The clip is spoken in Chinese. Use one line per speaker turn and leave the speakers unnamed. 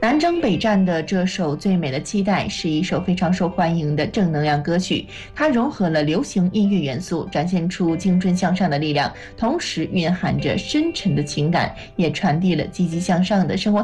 南征北战的这首《最美的期待》是一首非常受欢迎的正能量歌曲，它融合了流行音乐元素，展现出青春向上的力量，同时蕴含着深沉的情感，也传递了积极向上的生活